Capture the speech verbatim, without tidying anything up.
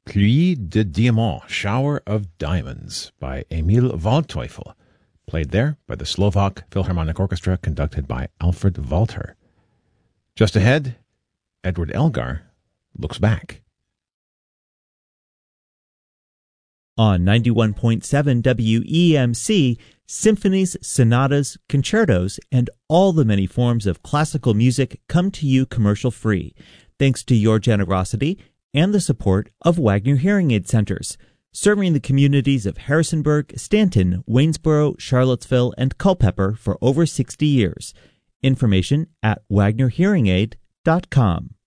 Pluie de Diamants, Shower of Diamonds by Emil Waldteufel, played there by the Slovak Philharmonic Orchestra conducted by Alfred Walter. Just ahead, Edward Elgar looks back. On ninety-one point seven W E M C, symphonies, sonatas, concertos, and all the many forms of classical music come to you commercial-free, thanks to your generosity and the support of Wagner Hearing Aid Centers, serving the communities of Harrisonburg, Stanton, Waynesboro, Charlottesville, and Culpeper for over sixty years. Information at wagner hearing aid dot com.